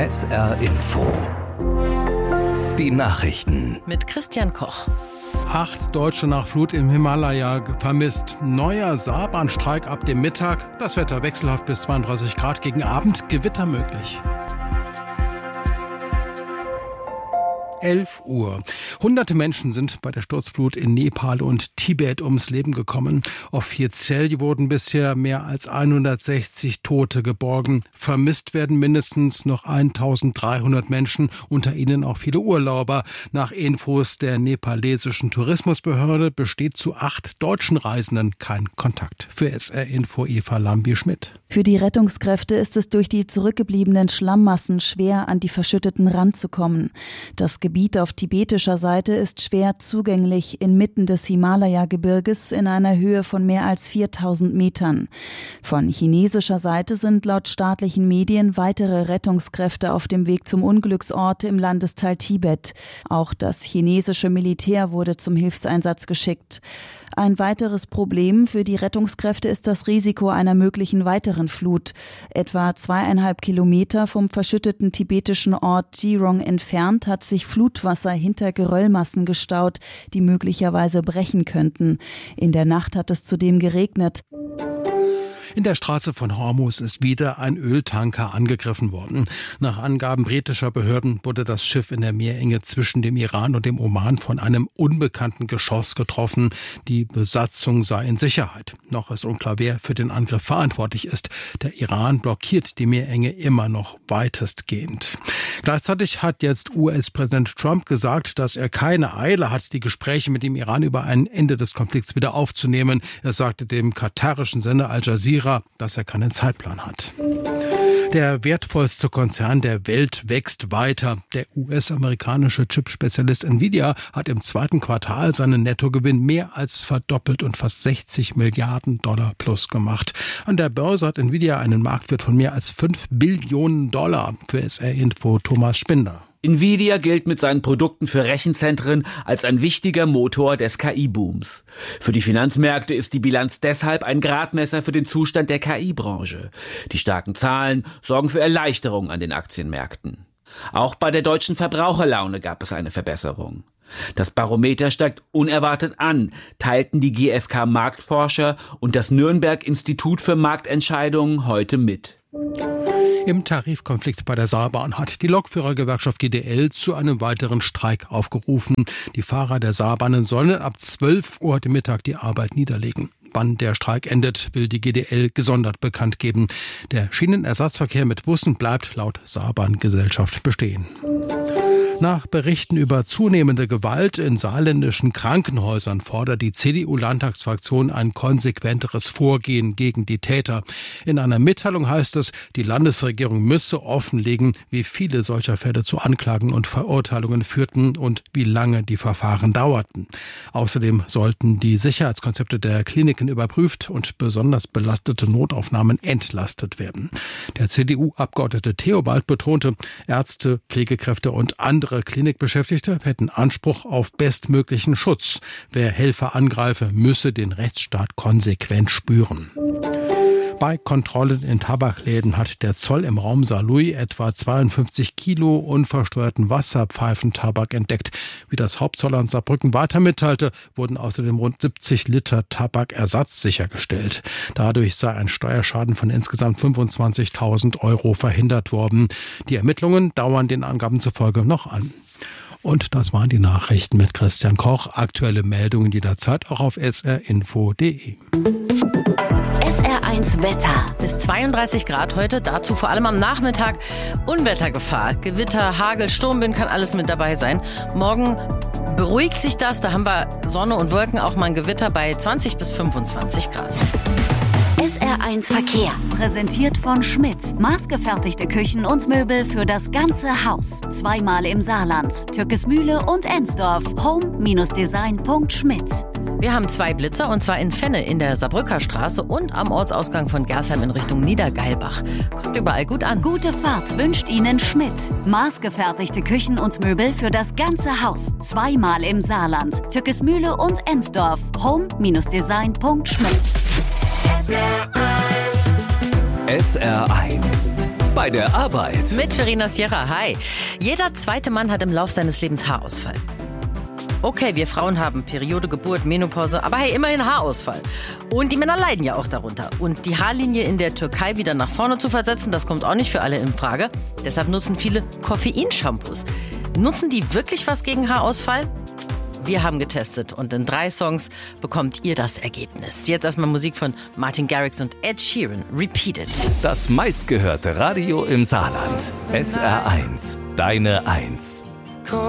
SR Info. Die Nachrichten. Mit Christian Koch. 8 Deutsche nach Flut im Himalaya vermisst. Neuer Saarbahnstreik ab dem Mittag. Das Wetter wechselhaft bis 32 Grad. Gegen Abend Gewitter möglich. 11 Uhr. Hunderte Menschen sind bei der Sturzflut in Nepal und Tibet ums Leben gekommen. Offiziell wurden bisher mehr als 160 Tote geborgen. Vermisst werden mindestens noch 1300 Menschen, unter ihnen auch viele Urlauber. Nach Infos der nepalesischen Tourismusbehörde besteht zu 8 deutschen Reisenden kein Kontakt. Für SR Info Eva Lambi-Schmidt. Für die Rettungskräfte ist es durch die zurückgebliebenen Schlammmassen schwer, an die Verschütteten ranzukommen. Das Gebiet auf tibetischer Seite ist schwer zugänglich inmitten des Himalaya-Gebirges in einer Höhe von mehr als 4000 Metern. Von chinesischer Seite sind laut staatlichen Medien weitere Rettungskräfte auf dem Weg zum Unglücksort im Landesteil Tibet. Auch das chinesische Militär wurde zum Hilfseinsatz geschickt. Ein weiteres Problem für die Rettungskräfte ist das Risiko einer möglichen weiteren Flut. Etwa 2,5 Kilometer vom verschütteten tibetischen Ort Jirong entfernt hat sich Flutwasser hinter Geröllmassen gestaut, die möglicherweise brechen könnten. In der Nacht hat es zudem geregnet. In der Straße von Hormuz ist wieder ein Öltanker angegriffen worden. Nach Angaben britischer Behörden wurde das Schiff in der Meerenge zwischen dem Iran und dem Oman von einem unbekannten Geschoss getroffen. Die Besatzung sei in Sicherheit. Noch ist unklar, wer für den Angriff verantwortlich ist. Der Iran blockiert die Meerenge immer noch weitestgehend. Gleichzeitig hat jetzt US-Präsident Trump gesagt, dass er keine Eile hat, die Gespräche mit dem Iran über ein Ende des Konflikts wieder aufzunehmen. Er sagte dem katarischen Sender Al Jazeera, dass er keinen Zeitplan hat. Der wertvollste Konzern der Welt wächst weiter. Der US-amerikanische Chip-Spezialist Nvidia hat im zweiten Quartal seinen Nettogewinn mehr als verdoppelt und fast 60 Milliarden Dollar plus gemacht. An der Börse hat Nvidia einen Marktwert von mehr als 5 Billionen Dollar. Für SR Info Thomas Spinder. Nvidia gilt mit seinen Produkten für Rechenzentren als ein wichtiger Motor des KI-Booms. Für die Finanzmärkte ist die Bilanz deshalb ein Gradmesser für den Zustand der KI-Branche. Die starken Zahlen sorgen für Erleichterung an den Aktienmärkten. Auch bei der deutschen Verbraucherlaune gab es eine Verbesserung. Das Barometer steigt unerwartet an, teilten die GfK Marktforscher und das Nürnberg Institut für Marktentscheidungen heute mit. Im Tarifkonflikt bei der Saarbahn hat die Lokführergewerkschaft GDL zu einem weiteren Streik aufgerufen. Die Fahrer der Saarbahnen sollen ab 12 Uhr heute Mittag die Arbeit niederlegen. Wann der Streik endet, will die GDL gesondert bekannt geben. Der Schienenersatzverkehr mit Bussen bleibt laut Saarbahngesellschaft bestehen. Nach Berichten über zunehmende Gewalt in saarländischen Krankenhäusern fordert die CDU-Landtagsfraktion ein konsequenteres Vorgehen gegen die Täter. In einer Mitteilung heißt es, die Landesregierung müsse offenlegen, wie viele solcher Fälle zu Anklagen und Verurteilungen führten und wie lange die Verfahren dauerten. Außerdem sollten die Sicherheitskonzepte der Kliniken überprüft und besonders belastete Notaufnahmen entlastet werden. Der CDU-Abgeordnete Theobald betonte, Ärzte, Pflegekräfte und andere Klinikbeschäftigte hätten Anspruch auf bestmöglichen Schutz. Wer Helfer angreife, müsse den Rechtsstaat konsequent spüren. Bei Kontrollen in Tabakläden hat der Zoll im Raum Saarlouis etwa 52 Kilo unversteuerten Wasserpfeifentabak entdeckt. Wie das Hauptzollamt Saarbrücken weiter mitteilte, wurden außerdem rund 70 Liter Tabakersatz sichergestellt. Dadurch sei ein Steuerschaden von insgesamt 25.000 Euro verhindert worden. Die Ermittlungen dauern den Angaben zufolge noch an. Und das waren die Nachrichten mit Christian Koch. Aktuelle Meldungen jederzeit auch auf srinfo.de. SR1 Wetter. Bis 32 Grad heute, dazu vor allem am Nachmittag Unwettergefahr. Gewitter, Hagel, Sturmwind kann alles mit dabei sein. Morgen beruhigt sich das, da haben wir Sonne und Wolken, auch mal ein Gewitter bei 20 bis 25 Grad. SR1 Verkehr. Präsentiert von Schmidt. Maßgefertigte Küchen und Möbel für das ganze Haus. Zweimal im Saarland. Türkesmühle und Ensdorf. home-design.schmidt. Wir haben 2 Blitzer, und zwar in Fenne in der Saarbrücker Straße und am Ortsausgang von Gersheim in Richtung Niedergeilbach. Kommt überall gut an. Gute Fahrt wünscht Ihnen Schmidt. Maßgefertigte Küchen und Möbel für das ganze Haus. Zweimal im Saarland. Türkesmühle und Ensdorf. home-design.schmidt. SR1 bei der Arbeit. Mit Verena Sierra, hi. Jeder zweite Mann hat im Lauf seines Lebens Haarausfall. Okay, wir Frauen haben Periode, Geburt, Menopause, aber hey, immerhin Haarausfall. Und die Männer leiden ja auch darunter. Und die Haarlinie in der Türkei wieder nach vorne zu versetzen, das kommt auch nicht für alle in Frage. Deshalb nutzen viele Koffeinshampoos. Nutzen die wirklich was gegen Haarausfall? Wir haben getestet und in 3 Songs bekommt ihr das Ergebnis. Jetzt erstmal Musik von Martin Garrix und Ed Sheeran, Repeat It. Das meistgehörte Radio im Saarland. SR1, deine 1.